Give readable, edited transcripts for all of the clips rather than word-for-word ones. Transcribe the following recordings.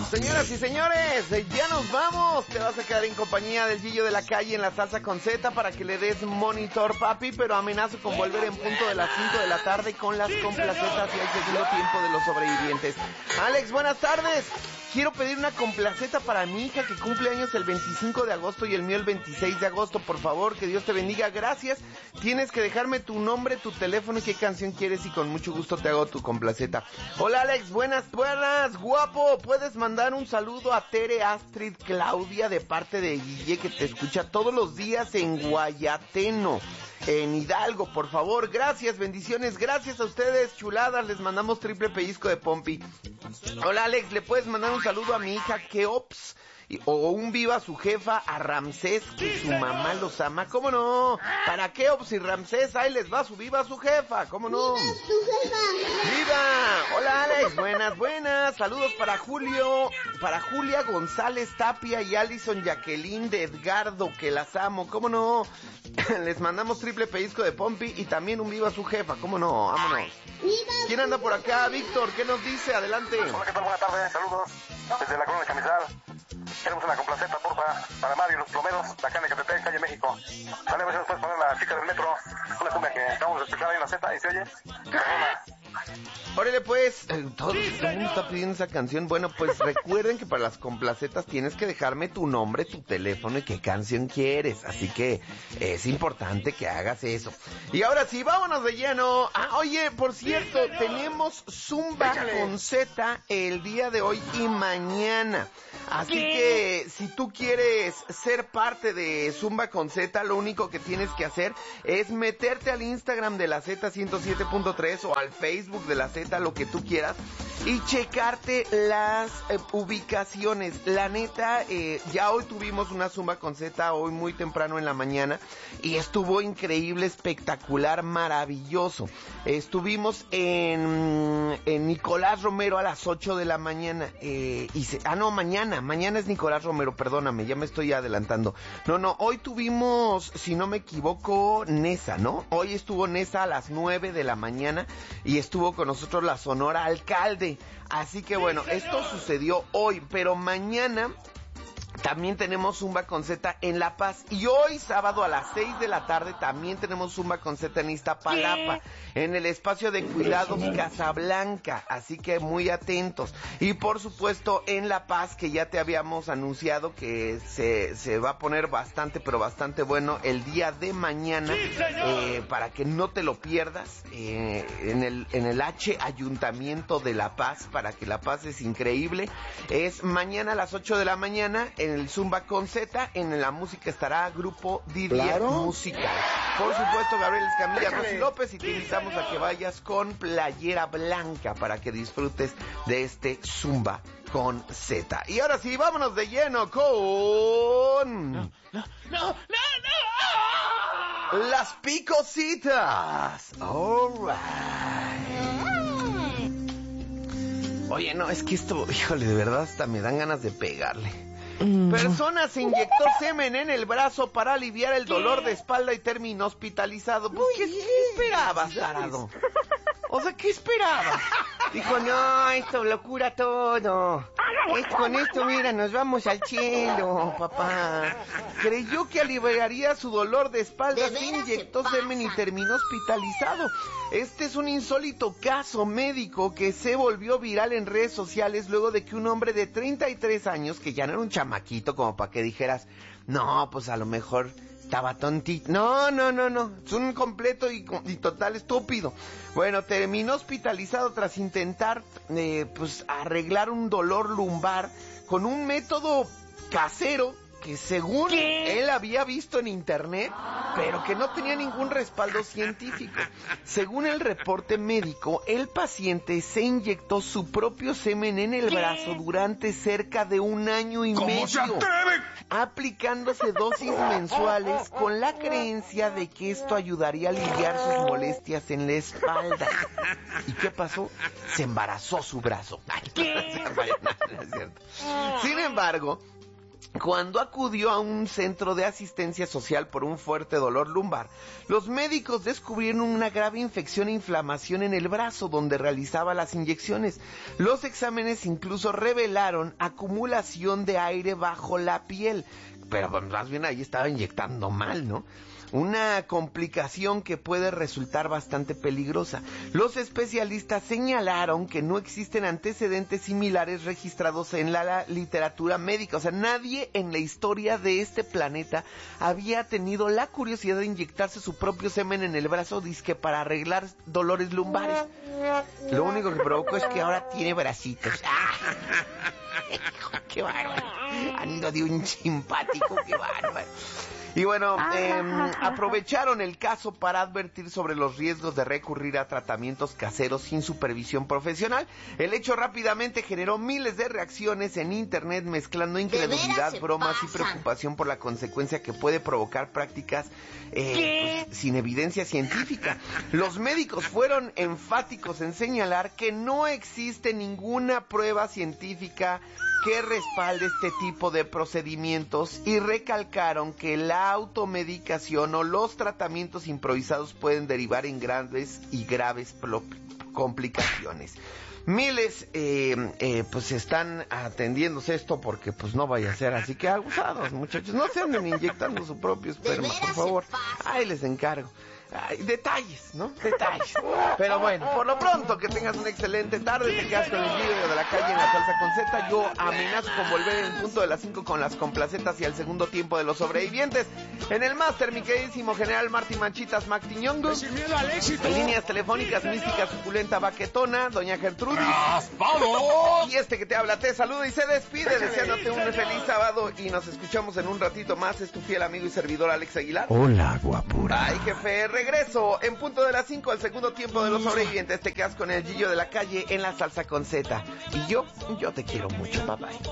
Señoras y señores, ya nos vamos. Te vas a quedar en compañía del Gillo de la Calle en la Salsa con Z para que le des monitor, papi, pero amenazo con volver en punto de las 5 de la tarde con las complacetas y el segundo tiempo de los sobrevivientes. Alex, buenas tardes. Quiero pedir una complaceta para mi hija que cumple años el 25 de agosto y el mío el 26 de agosto. Por favor, que Dios te bendiga. Gracias. Tienes que dejarme tu nombre, tu teléfono y qué canción quieres y con mucho gusto te hago tu complaceta. Hola Alex, buenas, guapo. Puedes mandar un saludo a Tere, Astrid, Claudia de parte de Guille que te escucha todos los días en Guayateno, en Hidalgo, por favor. Gracias, bendiciones, gracias a ustedes, chuladas, les mandamos triple pellizco de Pompi. Hola Alex, ¿le puedes mandar un saludo a mi hija Keops? O un viva su jefa a Ramsés, que su mamá los ama. ¿Cómo no? Para Keops y Ramsés, ahí les va su viva su jefa. ¿Cómo no? ¡Viva su jefa! ¡Viva! Hola Alex, buenas. Saludos para Julia González Tapia y Alison Jacqueline de Edgardo, que las amo. ¿Cómo no? Les mandamos triple pellizco de Pompi y también un viva su jefa. ¿Cómo no? Vámonos. ¿Quién anda por acá? Víctor, ¿qué nos dice? Adelante. Hola, ¿qué tal? Buenas tardes, saludos desde la colonia Chamizal. Queremos una complaceta, porfa, para Mario y los plomeros, de acá en Ecatepec, calle México. Sale, a ver si nos puedes poner la chica del metro, una cumbia que acabamos de escuchar ahí en la Z y se oye. Perdona. Órale pues, todo el mundo está pidiendo esa canción. Bueno, pues recuerden que para las complacetas tienes que dejarme tu nombre, tu teléfono y qué canción quieres. Así que es importante que hagas eso. Y ahora sí, vámonos de lleno. Oye, por cierto, tenemos Zumba con Z el día de hoy y mañana. Así que si tú quieres ser parte de Zumba con Z, lo único que tienes que hacer es meterte al Instagram de la Z 107.3 o al Facebook de la Z, lo que tú quieras, y checarte las ubicaciones. La neta, ya hoy tuvimos una Zumba con Z, hoy muy temprano en la mañana, y estuvo increíble, espectacular, maravilloso. Estuvimos en Nicolás Romero a las 8 de la mañana, mañana es Nicolás Romero, perdóname, ya me estoy adelantando. No, hoy tuvimos, si no me equivoco, Nesa, ¿no? Hoy estuvo Nesa a las 9 de la mañana y estuvo con nosotros la Sonora Alcalde. Así que bueno, esto sucedió hoy, pero mañana también tenemos Zumba con Z en La Paz. Y hoy, sábado a las 6 de la tarde, también tenemos Zumba con Z en Iztapalapa, en el espacio de cuidados Casablanca. Así que muy atentos. Y por supuesto, en La Paz, que ya te habíamos anunciado que se va a poner bastante, pero bastante bueno el día de mañana. Para que no te lo pierdas. En el H Ayuntamiento de La Paz, para que la pases increíble. Es mañana a las 8 de la mañana. En el Zumba con Z, en la música estará Grupo Didier Musical. Por supuesto, Gabriel Escamilla, Rosy López, y te invitamos a que vayas con playera blanca para que disfrutes de este Zumba con Z. Y ahora sí, vámonos de lleno con... No. Las Picositas. All right. Oye, no, es que esto, híjole, de verdad hasta me dan ganas de pegarle. Persona se inyectó semen en el brazo para aliviar el dolor de espalda y terminó hospitalizado. Pues, ¿qué esperabas, tarado? O sea, ¿qué esperabas? Dijo, no, esto lo cura todo. Con esto, mira, nos vamos al cielo, papá. Creyó que aliviaría su dolor de espalda, se inyectó semen y terminó hospitalizado. Este es un insólito caso médico que se volvió viral en redes sociales luego de que un hombre de 33 años, que ya no era un chamaquito como para que dijeras, no, pues a lo mejor estaba tontito. No. Es un completo y total estúpido. Bueno, terminó hospitalizado tras intentar, arreglar un dolor lumbar con un método casero que según él había visto en internet, pero que no tenía ningún respaldo científico. Según el reporte médico, el paciente se inyectó su propio semen en el brazo durante cerca de 1 año y medio. ¿Cómo se atreve? Aplicándose dosis mensuales con la creencia de que esto ayudaría a aliviar sus molestias en la espalda. ¿Y qué pasó? Se embarazó su brazo. No es cierto. Sin embargo, cuando acudió a un centro de asistencia social por un fuerte dolor lumbar. Los médicos descubrieron una grave infección e inflamación en el brazo donde realizaba las inyecciones. Los exámenes incluso revelaron acumulación de aire bajo la piel, pero más bien ahí estaba inyectando mal, ¿no? Una complicación que puede resultar bastante peligrosa. Los especialistas señalaron que no existen antecedentes similares registrados en la literatura médica. O sea, nadie en la historia de este planeta había tenido la curiosidad de inyectarse su propio semen en el brazo, dizque para arreglar dolores lumbares. Lo único que provocó es que ahora tiene bracitos. ¡Qué bárbaro! Han ido de un simpático, qué bárbaro. Y bueno, aprovecharon el caso para advertir sobre los riesgos de recurrir a tratamientos caseros sin supervisión profesional. El hecho rápidamente generó miles de reacciones en internet, mezclando incredulidad, bromas y preocupación por la consecuencia que puede provocar prácticas pues, sin evidencia científica. Los médicos fueron enfáticos en señalar que no existe ninguna prueba científica que respalde este tipo de procedimientos y recalcaron que la automedicación o los tratamientos improvisados pueden derivar en graves complicaciones. Miles pues están atendiéndose esto porque pues no vaya a ser así que abusados, muchachos. No se anden inyectando su propio esperma, por favor. Ahí les encargo. Ay, detalles, ¿no? Detalles. Pero bueno, por lo pronto, que tengas una excelente tarde. Te quedas con el video de la calle en la salsa con Z. Yo amenazo con volver en punto de las 5 con las complacetas y al segundo tiempo de los sobrevivientes. En el máster, mi queridísimo general Martín Manchitas Mactiñongo. Sin miedo al éxito. En líneas telefónicas, mística, suculenta, baquetona, doña Gertrudis. ¡Vamos! Y este que te habla te saluda y se despide, deseándote un feliz sábado. Y nos escuchamos en un ratito más. Es tu fiel amigo y servidor Alex Aguilar. Hola, guapura. Ay, jefe, regreso en punto de las 5 al segundo tiempo de los sobrevivientes. Te quedas con el Gillo de la calle en la salsa con Z. Y yo te quiero mucho, bye bye.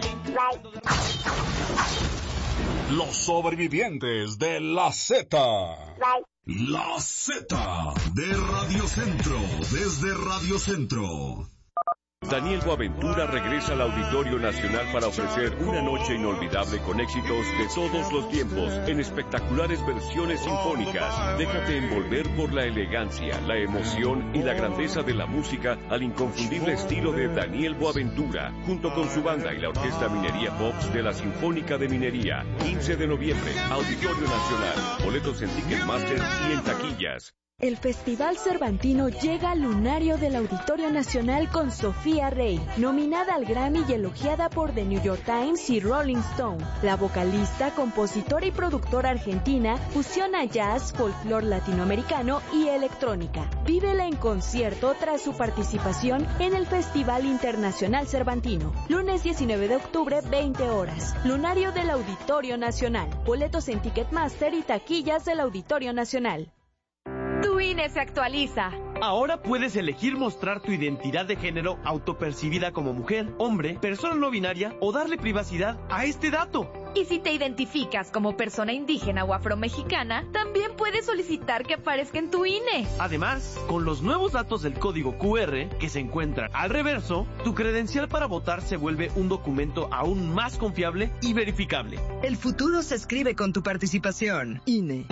Los sobrevivientes de la Z. La Z de Radio Centro, desde Radio Centro. Daniel Boaventura regresa al Auditorio Nacional para ofrecer una noche inolvidable con éxitos de todos los tiempos en espectaculares versiones sinfónicas. Déjate envolver por la elegancia, la emoción y la grandeza de la música al inconfundible estilo de Daniel Boaventura, junto con su banda y la Orquesta Minería Pops de la Sinfónica de Minería. 15 de noviembre, Auditorio Nacional. Boletos en Ticketmaster y en taquillas. El Festival Cervantino llega al lunario del Auditorio Nacional con Sofía Rey, nominada al Grammy y elogiada por The New York Times y Rolling Stone. La vocalista, compositora y productora argentina fusiona jazz, folclore latinoamericano y electrónica. Vívela en concierto tras su participación en el Festival Internacional Cervantino. Lunes 19 de octubre, 20 horas. Lunario del Auditorio Nacional. Boletos en Ticketmaster y taquillas del Auditorio Nacional. Tu INE se actualiza. Ahora puedes elegir mostrar tu identidad de género autopercibida como mujer, hombre, persona no binaria o darle privacidad a este dato. Y si te identificas como persona indígena o afromexicana, también puedes solicitar que aparezca en tu INE. Además, con los nuevos datos del código QR que se encuentran al reverso, tu credencial para votar se vuelve un documento aún más confiable y verificable. El futuro se escribe con tu participación. INE.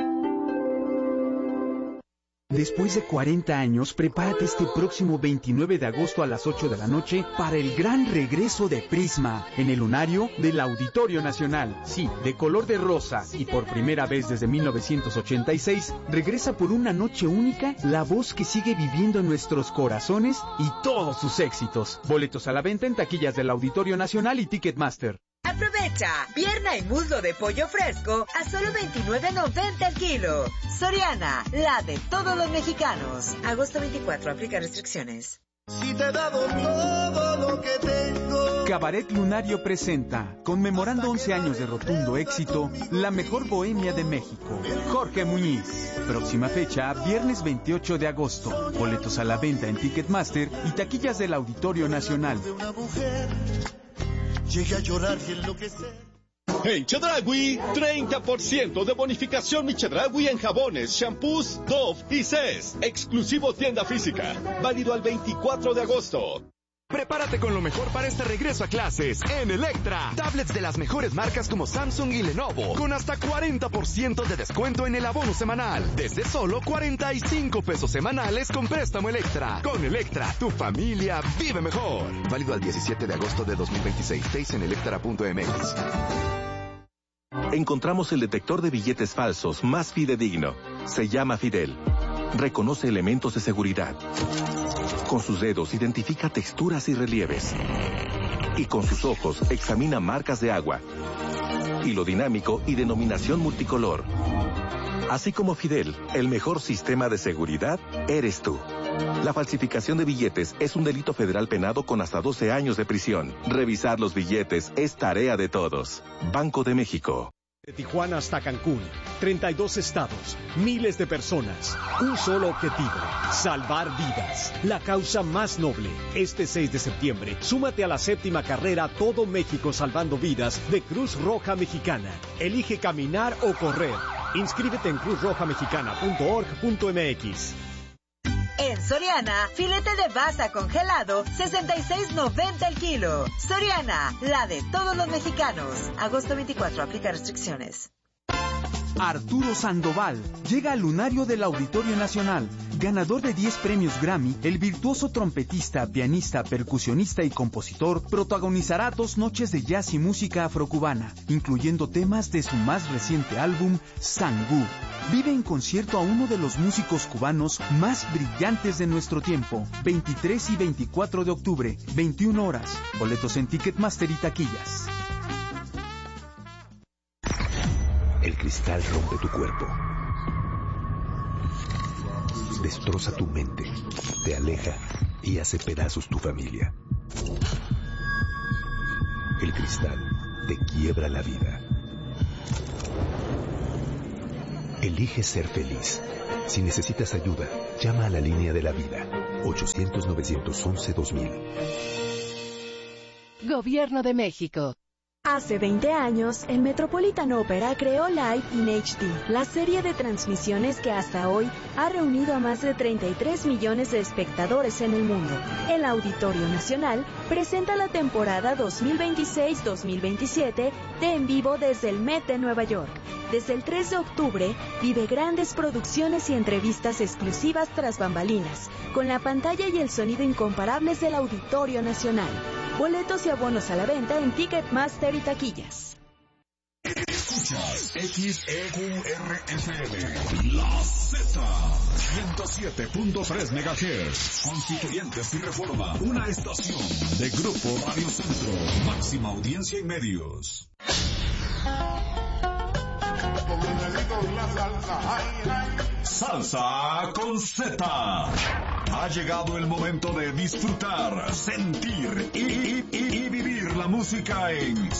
Después de 40 años, prepárate este próximo 29 de agosto a las 8 de la noche para el gran regreso de Prisma en el lunario del Auditorio Nacional. Sí, de color de rosa y por primera vez desde 1986, regresa por una noche única la voz que sigue viviendo en nuestros corazones y todos sus éxitos. Boletos a la venta en taquillas del Auditorio Nacional y Ticketmaster. Aprovecha, pierna y muslo de pollo fresco a solo $29.90 el kilo. Soriana, la de todos los mexicanos. Agosto 24, aplica restricciones. Si te he dado todo lo que tengo. Cabaret Lunario presenta, conmemorando 11 años de rotundo éxito, la mejor bohemia de México, Jorge Muñiz. Próxima fecha, viernes 28 de agosto. Boletos a la venta en Ticketmaster y taquillas del Auditorio Nacional. Llegué a llorar y enloquecer. En Chedraui, 30% de bonificación mi Chedraui en jabones, shampoos, Dove y Cés. Exclusivo tienda física. Válido al 24 de agosto. Prepárate con lo mejor para este regreso a clases en Electra. Tablets de las mejores marcas como Samsung y Lenovo, con hasta 40% de descuento en el abono semanal. Desde solo 45 pesos semanales con préstamo Electra. Con Electra, tu familia vive mejor. Válido al 17 de agosto de 2026. Seis en electra.mx. Encontramos el detector de billetes falsos más fidedigno. Se llama Fidel. Reconoce elementos de seguridad. Con sus dedos identifica texturas y relieves. Y con sus ojos examina marcas de agua. Hilo dinámico y denominación multicolor. Así como Fidel, el mejor sistema de seguridad eres tú. La falsificación de billetes es un delito federal penado con hasta 12 años de prisión. Revisar los billetes es tarea de todos. Banco de México. De Tijuana hasta Cancún, 32 estados, miles de personas, un solo objetivo, salvar vidas, la causa más noble. Este 6 de septiembre, súmate a la 7ª carrera Todo México Salvando Vidas de Cruz Roja Mexicana. Elige caminar o correr. Inscríbete en cruzrojamexicana.org.mx. En Soriana, filete de basa congelado, $66.90 el kilo. Soriana, la de todos los mexicanos. Agosto 24, aplica restricciones. Arturo Sandoval llega al lunario del Auditorio Nacional. Ganador de 10 premios Grammy, el virtuoso trompetista, pianista, percusionista y compositor protagonizará 2 noches de jazz y música afrocubana, incluyendo temas de su más reciente álbum, Sangú. Vive en concierto a uno de los músicos cubanos más brillantes de nuestro tiempo. 23 y 24 de octubre, 21 horas. Boletos en Ticketmaster y taquillas. El cristal rompe tu cuerpo. Destroza tu mente, te aleja y hace pedazos tu familia. El cristal te quiebra la vida. Elige ser feliz. Si necesitas ayuda, llama a la línea de la vida. 800-911-2000. Gobierno de México. Hace 20 años, el Metropolitan Opera creó Live in HD, la serie de transmisiones que hasta hoy ha reunido a más de 33 millones de espectadores en el mundo. El Auditorio Nacional presenta la temporada 2026-2027 de En Vivo desde el Met de Nueva York. Desde el 3 de octubre, vive grandes producciones y entrevistas exclusivas tras bambalinas, con la pantalla y el sonido incomparables del Auditorio Nacional. Boletos y abonos a la venta en Ticketmaster y taquillas. Escuchas XEQRFM, La Z, 107.3 MHz, Constituyentes y Reforma, una estación de Grupo Radio Centro, máxima audiencia en medios. Salsa con Z. Ha llegado el momento de disfrutar, sentir y vivir la música en